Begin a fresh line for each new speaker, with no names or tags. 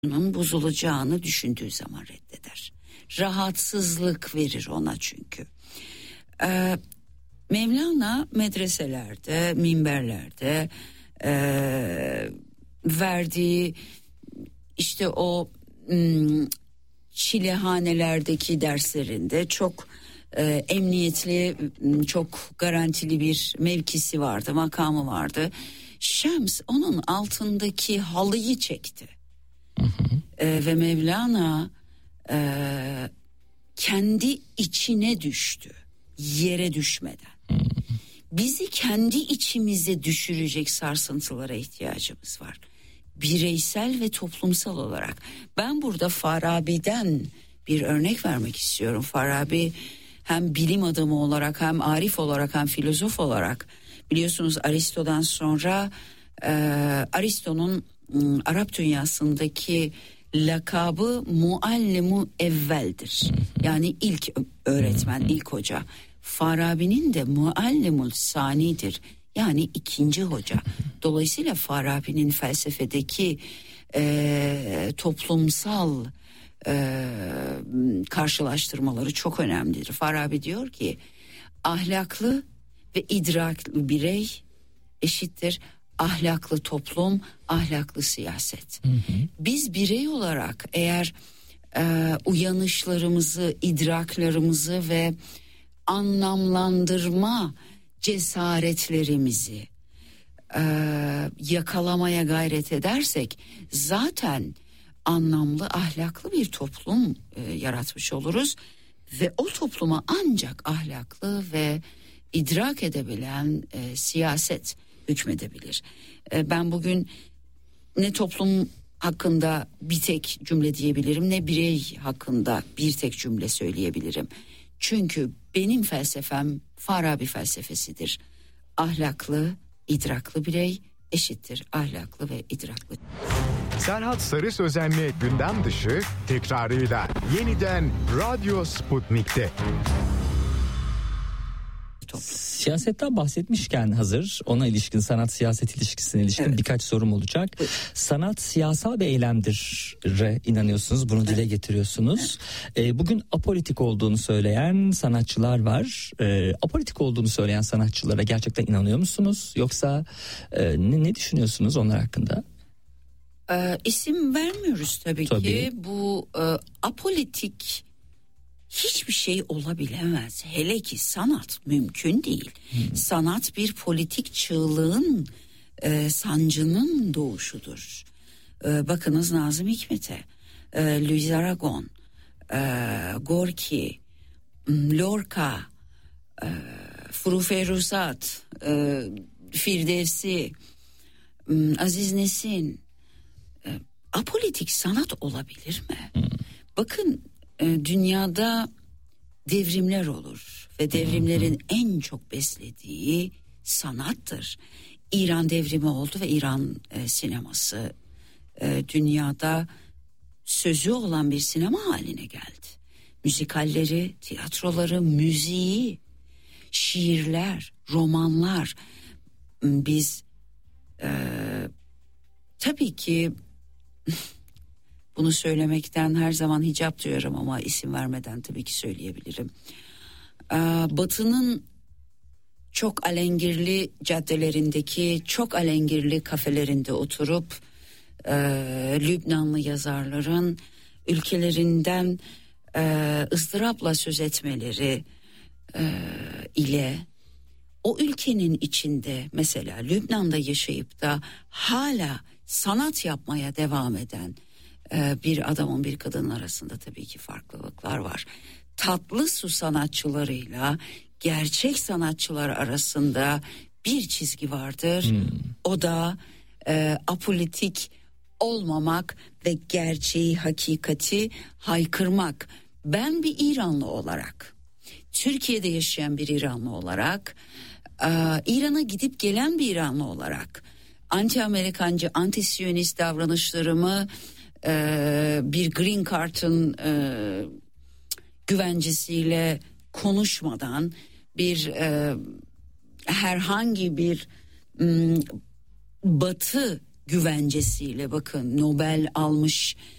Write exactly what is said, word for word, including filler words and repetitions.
bozulacağını düşündüğü zaman reddeder. Rahatsızlık verir ona çünkü. Ee, Mevlana medreselerde, minberlerde e, verdiği işte o m, çilehanelerdeki derslerinde çok e, emniyetli, çok garantili bir mevkisi vardı, makamı vardı. Şems onun altındaki halıyı çekti. Hı hı. E, ve Mevlana e, kendi içine düştü, yere düşmeden. Hı hı. Bizi kendi içimize düşürecek sarsıntılara ihtiyacımız var. Bireysel ve toplumsal olarak. Ben burada Farabi'den bir örnek vermek istiyorum. Farabi hem bilim adamı olarak, hem arif olarak, hem filozof olarak, biliyorsunuz Aristo'dan sonra e, Aristo'nun m, Arap dünyasındaki lakabı muallimu evveldir. Yani ilk öğretmen, ilk hoca. Farabi'nin de muallimul sanidir. Yani ikinci hoca. Dolayısıyla Farabi'nin felsefedeki e, toplumsal e, karşılaştırmaları çok önemlidir. Farabi diyor ki ahlaklı ve idraklı birey eşittir ahlaklı toplum, ahlaklı siyaset. Hı hı. Biz birey olarak eğer e, uyanışlarımızı, idraklarımızı ve anlamlandırma cesaretlerimizi e, yakalamaya gayret edersek zaten anlamlı, ahlaklı bir toplum e, yaratmış oluruz ve o topluma ancak ahlaklı ve idrak edebilen e, siyaset hükmedebilir. E, ben bugün ne toplum hakkında bir tek cümle diyebilirim, ne birey hakkında bir tek cümle söyleyebilirim. Çünkü benim felsefem Farabi felsefesidir. Ahlaklı, idraklı birey eşittir ahlaklı ve idraklı.
Serhat Sarı Sözen'le gündem dışı tekrarıyla yeniden Radyo Sputnik'te.
Siyasetten bahsetmişken hazır, ona ilişkin, sanat siyaset ilişkisine ilişkin evet. birkaç sorum olacak. Evet. Sanat siyasal bir eylemdir inanıyorsunuz, bunu dile getiriyorsunuz. Evet. E, bugün apolitik olduğunu söyleyen sanatçılar var. E, apolitik olduğunu söyleyen sanatçılara gerçekten inanıyor musunuz? Yoksa e, ne, ne düşünüyorsunuz onlar hakkında?
E, isim vermiyoruz tabii, tabii ki. Bu e, apolitik hiçbir şey olabilemez. Hele ki sanat mümkün değil. Hmm. Sanat bir politik çığlığın, e, sancının doğuşudur. E, bakınız Nazım Hikmet'e, e, Louis Aragon, e, Gorki, Lorca, e, Furuferuzat, e, Firdevsi, e, Aziz Nesin. E, apolitik sanat olabilir mi? Hmm. Bakın, dünyada devrimler olur ve devrimlerin en çok beslediği sanattır. İran devrimi oldu ve İran e, sineması e, dünyada sözü olan bir sinema haline geldi. Müzikalleri, tiyatroları, müziği, şiirler, romanlar. Biz e, tabii ki bunu söylemekten her zaman hicap duyuyorum ama isim vermeden tabii ki söyleyebilirim. Ee, Batı'nın çok alengirli caddelerindeki, çok alengirli kafelerinde oturup e, Lübnanlı yazarların ülkelerinden e, ızdırapla söz etmeleri e, ile o ülkenin içinde, mesela Lübnan'da yaşayıp da hala sanat yapmaya devam eden bir adamın bir kadının arasında tabii ki farklılıklar var. Tatlı su sanatçılarıyla gerçek sanatçılar arasında bir çizgi vardır. Hmm. O da e, apolitik olmamak ve gerçeği, hakikati haykırmak. Ben bir İranlı olarak, Türkiye'de yaşayan bir İranlı olarak, e, İran'a gidip gelen bir İranlı olarak anti-Amerikancı, anti-Siyonist davranışlarımı Ee, bir green card'ın e, güvencesiyle konuşmadan, bir e, herhangi bir m, batı güvencesiyle, bakın Nobel almış